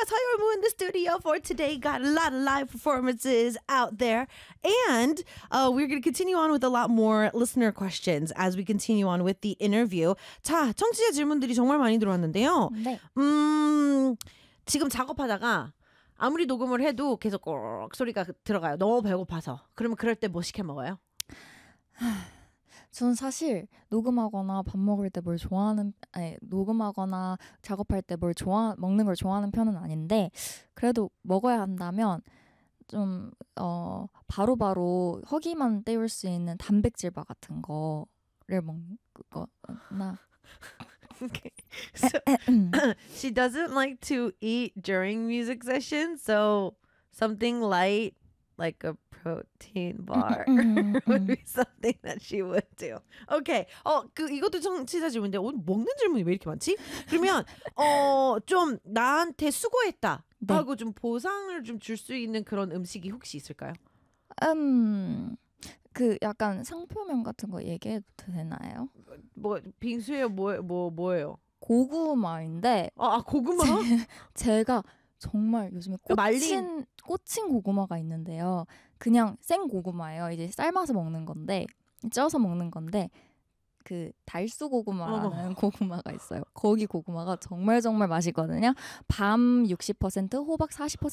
서열무 in the studio for today. Got a lot of live performances out there. And we're going to continue on with a lot more listener questions as we continue on with the interview. 자, 청취자 질문들이 정말 많이 들어왔는데요. 네. 지금 작업하다가 아무리 녹음을 해도 계속 꼭 소리가 들어가요. 너무 배고파서. 그러면 그럴 때 뭐 시켜 먹어요? 저는 사실 녹음하거나 밥 먹을 때 뭘 좋아하는, 아니, 녹음하거나 작업할 때 먹는 걸 좋아하는 편은 아닌데, 그래도 먹어야 한다면 좀 바로바로 허기만 때울 수 있는 단백질바 같은 거를 먹는 거나. Okay. So she doesn't like to eat during music sessions, so something light like a protein bar would be something that she would do. Okay. 이것도 청취자 질문인데 오늘 먹는 질문이 왜 이렇게 많지? 그러면 좀 나한테 수고했다 하고 좀 보상을 좀 줄 수 있는 그런 음식이 혹시 있을까요? 그 약간 상표명 같은 거 얘기해도 되나요? 뭐 빙수예요? 뭐예요? 고구마인데. 고구마? 제가 정말 요즘에 꽂힌 고구마가 있는데요. 그냥 생 고구마예요. 이제 삶아서 먹는 건데, 쪄서 먹는 건데, 그 달수 고구마라는 고구마가 있어요. 거기 고구마가 정말 맛있거든요. 밤 60%, 호박 40%